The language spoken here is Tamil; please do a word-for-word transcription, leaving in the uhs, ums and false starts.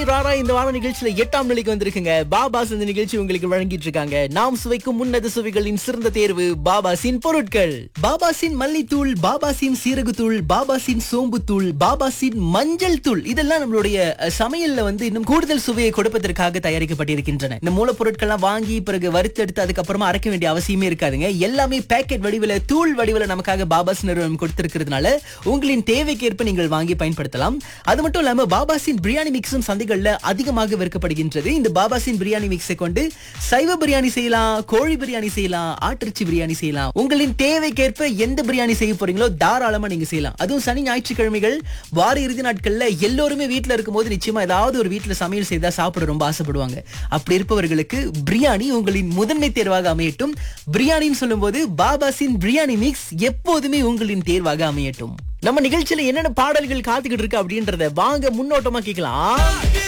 ராரா இந்த வார நிகழ்ச்சியில எட்டாம் நிலைக்கு வந்திருக்குங்க. பாபாஸ் இந்த நிகழ்ச்சி உங்களுக்கு வழங்கிட்டு இருக்காங்க. நாம் சுவைக்கும் உன்னத சுவைகளின் சிறந்த தேர்வு பாபாசின் பொருட்கள். பாபாசின் மல்லித்தூள், பாபாசின் சீரகத்தூள், பாபாசின் சோம்புத்தூள், பாபாசின் மஞ்சள் தூள் இதெல்லாம் நம்மளுடைய அஹ், சமையல்ல வந்து இன்னும் கூடுதல் சுவையை கொடுப்பதற்காக தயாரிக்கப்பட்டிருக்கின்றன. இந்த மூலப்பொருட்கள்லாம் வாங்கி பிறகு வறுத்தெடுத்து அதுக்கப்புறமா அரைக்க வேண்டிய அவசியமே இருக்காதுங்க. எல்லாமே பேக்கெட் வடிவில, தூள் வடிவில நமக்காக பாபாஸ் நிறுவனம் கொடுத்திருக்கிறதுனால உங்களின் தேவைக்கேற்ப நீங்கள் வாங்கி பயன்படுத்தலாம். அது மட்டும் இல்லாம பாபாசின் பிரியாணி மிக்ஸும் சந்தைகள்ல அதிகமாக விற்கப்படுகின்றது. இந்த பாபாசின் பிரியாணி மிக்ஸை கொண்டு சைவ பிரியாணி செய்யலாம், கோழி பிரியாணி செய்யலாம், ஆட்டிறைச்சி பிரியாணி செய்யலாம். உங்களின் தேவைக்கேற்ப எந்த பிரியாணி செய்ய போறீங்களோ தாராளமா நீங்க செய்யலாம். அதுவும் சனி ஞாயிற்றுக்கிழமைகள் வார இறுதி நாட்கள்ல எல்லோருமே வீட்ல இருக்கும்போது நிச்சயமா ஏதாவது ஒரு வீட்ல சமையல் செய்தா சாப்பிட ரொம்ப ஆசைப்படுவாங்க. அப்படி இருப்பவர்களுக்கு பிரியாணி உங்களின் முதன்மை தேர்வாக அமையட்டும். பிரியாணின்னு சொல்லும்போது பாபாசின் பிரியாணி மிக்ஸ் எப்போதுமே உங்களின் தேர்வாக அமையட்டும். நம்ம நிகழ்ச்சியில என்னென்ன பாடல்கள் காத்துக்கிட்டு இருக்கு அப்படின்றத வாங்க முன்னோட்டமா கேட்கலாம்.